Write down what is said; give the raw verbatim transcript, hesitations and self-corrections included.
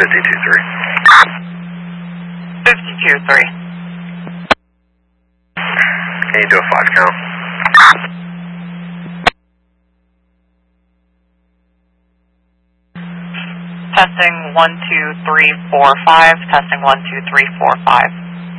fifty-two three. fifty-two three. Can you do a five count? Testing one two three four five. Testing one two three four five.